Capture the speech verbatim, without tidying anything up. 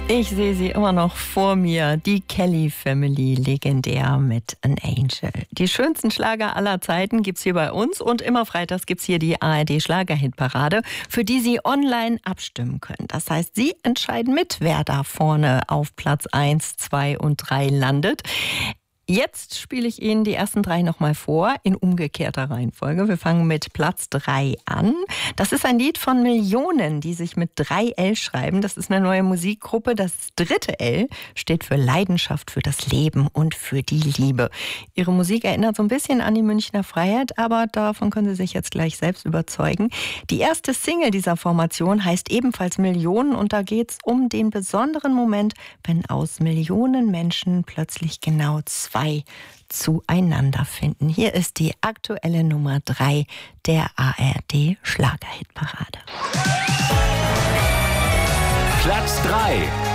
Ich sehe sie immer noch vor mir, die Kelly Family, legendär mit An Angel. Die schönsten Schlager aller Zeiten gibt's hier bei uns und immer freitags gibt's hier die A R D Schlagerhitparade, für die Sie online abstimmen können. Das heißt, Sie entscheiden mit, wer da vorne auf Platz eins, zwei und drei landet. Jetzt spiele ich Ihnen die ersten drei nochmal vor, in umgekehrter Reihenfolge. Wir fangen mit Platz drei an. Das ist ein Lied von Millionen, die sich mit drei L schreiben. Das ist eine neue Musikgruppe. Das dritte L steht für Leidenschaft, für das Leben und für die Liebe. Ihre Musik erinnert so ein bisschen an die Münchner Freiheit, aber davon können Sie sich jetzt gleich selbst überzeugen. Die erste Single dieser Formation heißt ebenfalls Millionen und da geht es um den besonderen Moment, wenn aus Millionen Menschen plötzlich genau zwei zueinander finden. Hier ist die aktuelle Nummer drei der A R D Schlagerhitparade. Platz drei.